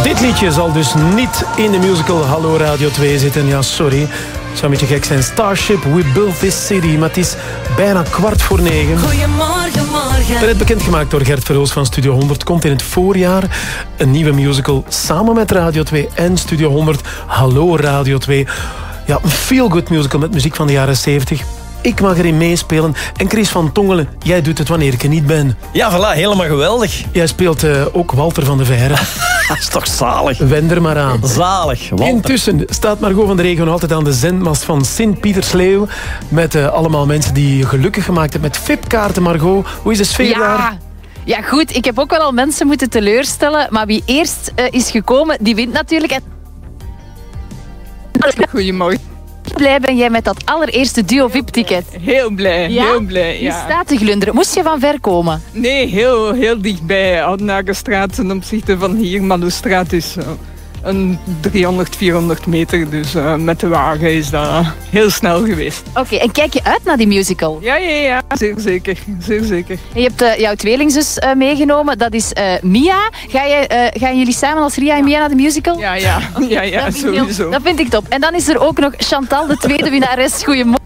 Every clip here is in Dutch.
Dit liedje zal dus niet in de musical Hallo Radio 2 zitten. Ja, sorry. Het zou een beetje gek zijn. Starship, We Built This City. Maar het is bijna 8:15. Goedemorgen, morgen. Net bekendgemaakt door Gert Verhulst van Studio 100. Komt in het voorjaar een nieuwe musical samen met Radio 2 en Studio 100. Hallo Radio 2. Ja, een feel-good musical met muziek van de jaren 70. Ik mag erin meespelen. En Chris van Tongelen, jij doet het wanneer ik er niet ben. Ja, voilà, helemaal geweldig. Jij speelt ook Walter van de Veire. Dat is toch zalig. Wend er maar aan. Zalig, Walter. Intussen staat Margot van de Regen altijd aan de zendmast van Sint-Pietersleeuw. Met allemaal mensen die je gelukkig gemaakt hebben met VIP-kaarten, Margot. Hoe is de sfeer daar? Ja, goed. Ik heb ook wel al mensen moeten teleurstellen. Maar wie eerst is gekomen, die wint natuurlijk. Goedemorgen. Blij ben jij met dat allereerste duo-VIP-ticket? Heel blij, Ja? heel blij. Je Ja. staat te glunderen. Moest je van ver komen? Nee, heel dichtbij. Oudenaargestraat ten opzichte van hier. Maloustraat is een 300, 400 meter. Dus met de wagen is dat heel snel geweest. Oké, en kijk je uit naar die musical? Ja. Zeer zeker. Zeer zeker. En je hebt jouw tweelingzus meegenomen. Dat is Mia. Gaan jullie samen als Ria en Mia naar de musical? Ja, Dat vind ik sowieso. dat vind ik top. En dan is er ook nog Chantal, de tweede winnares. Goedemorgen.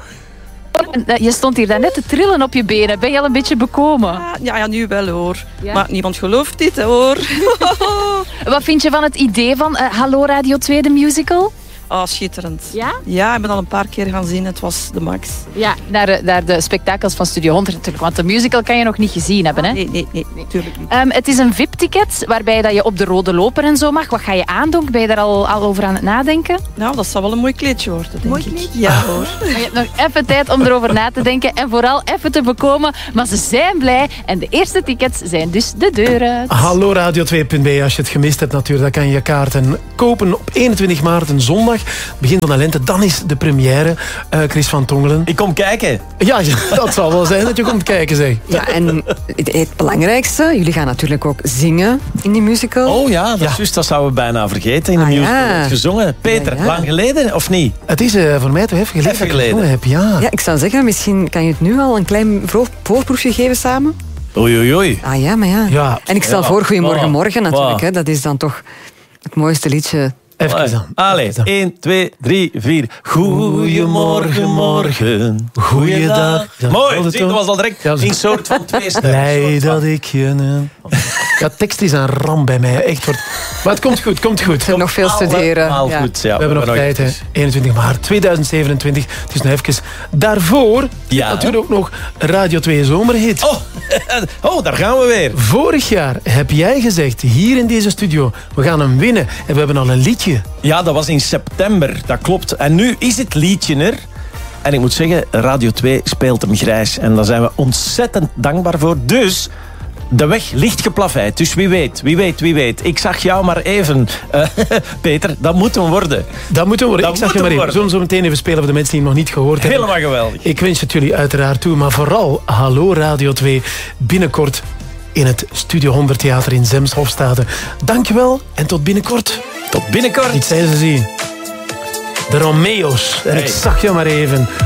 Je stond hier daarnet te trillen op je benen. Ben je al een beetje bekomen? Ja, nu wel hoor. Ja? Maar niemand gelooft dit hoor. Wat vind je van het idee van Hallo Radio 2, de musical? Ah, schitterend. Ja? Ja, ik ben al een paar keer gaan zien. Het was de max. Ja, naar de spektakels van Studio 100 natuurlijk. Want de musical kan je nog niet gezien hebben, hè? Nee, natuurlijk niet. Het is een VIP-ticket waarbij dat je op de rode loper en zo mag. Wat ga je aandoen? Ben je daar al over aan het nadenken? Nou, dat zal wel een mooi kleedje worden, denk ik. Ja hoor. Maar je hebt nog even tijd om erover na te denken en vooral even te bekomen. Maar ze zijn blij en de eerste tickets zijn dus de deur uit. Hallo Radio2.be. Als je het gemist hebt natuurlijk, dan kan je je kaarten kopen op 21 maart, een zondag. Begin van de lente, dan is de première. Chris van Tongelen. Ik kom kijken. Ja, dat zal wel zijn dat je komt kijken, zeg. Ja, en het belangrijkste, jullie gaan natuurlijk ook zingen in die musical. Oh ja, dat is juist, dat zouden we bijna vergeten in de musical. ja. Gezongen. Peter, Ja. lang geleden of niet? Het is voor mij toch even geleden Even dat ik het geleden. gezongen heb, ja. Ja, ik zou zeggen, misschien kan je het nu al een klein voorproefje geven samen. Oei. Ah ja, maar ja. Ja. En ik stel Ja. voor Goedemorgen Morgen natuurlijk. Wow. Hè. Dat is dan toch het mooiste liedje. Even dan. Allee, Even dan. 1, 2, 3, 4. Goedemorgen, morgen. Goeiedag. Ja, Mooi, dat zie, dat was al direct Ja, een soort van twee stemmen. Blij dat ik je... Ja, tekst is een ramp bij mij. Echt. Maar het komt goed. Nog veel studeren. Al Ja. goed, ja. We hebben nog tijd, hè. 21 maart 2027. Het is nog even daarvoor. Ja. Natuurlijk ook nog Radio 2 Zomerhit. Oh, daar gaan we weer. Vorig jaar heb jij gezegd, hier in deze studio, we gaan hem winnen. En we hebben al een liedje. Ja, dat was in september, dat klopt. En nu is het liedje er. En ik moet zeggen, Radio 2 speelt hem grijs. En daar zijn we ontzettend dankbaar voor. Dus de weg ligt geplaveid. Dus wie weet. Ik zag jou maar even. Peter, dat moet hem worden. Dat moeten we worden. Dat Ik zag je moet maar even. hem We zullen zo meteen even spelen voor de mensen die het nog niet gehoord hebben. Helemaal geweldig. Ik wens het jullie uiteraard toe. Maar vooral, hallo Radio 2. Binnenkort in het Studio 100 Theater in Zemshofstade. Dankjewel en tot binnenkort. Tot binnenkort. Iets zijn ze zien. De Romeo's. En ik Hey. zag je maar even.